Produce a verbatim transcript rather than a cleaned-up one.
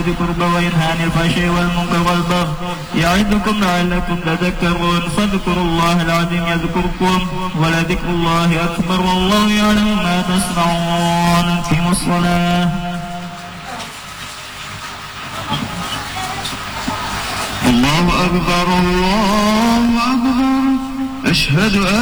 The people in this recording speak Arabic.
ذي القربى وينهى عن الفحشاء والمنكر والبغي يعظكم لعلكم تذكرون فاذكروا الله العظيم يذكركم ولذكر الله أكبر والله يعلم ما تصنعون. أقيموا الصلاة. الله أكبر الله أكبر. أشهد أن